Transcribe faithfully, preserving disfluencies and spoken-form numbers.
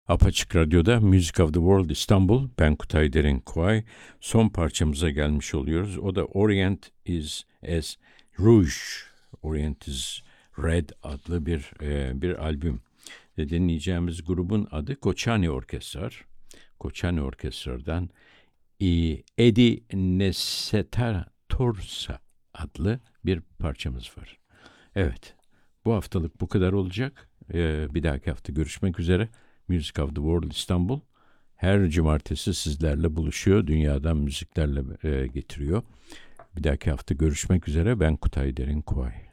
Apaçık Radyo'da Music of the World İstanbul, ben Kutay Derinkuay. Son parçamıza gelmiş oluyoruz. O da Orient is as Rouge, Orient is Red adlı bir e, bir albüm. E, dinleyeceğimiz grubun adı Koçani Orkestrar. Koçani Orkestrar'dan e, Edi Nesetartorsa adlı bir parçamız var. Evet, bu haftalık bu kadar olacak. E, bir dahaki hafta görüşmek üzere. Music of the World İstanbul her cumartesi sizlerle buluşuyor. Dünyadan müziklerle e, getiriyor. Bir dahaki hafta görüşmek üzere. Ben Kutay Derinkuay.